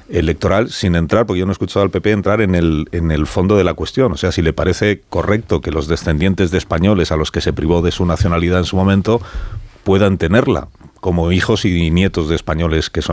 electoral, sin entrar, porque yo no he escuchado al PP entrar en el fondo de la cuestión. O sea, si le parece correcto que los descendientes de españoles a los que se privó de su nacionalidad en su momento puedan tenerla como hijos y nietos de españoles que son.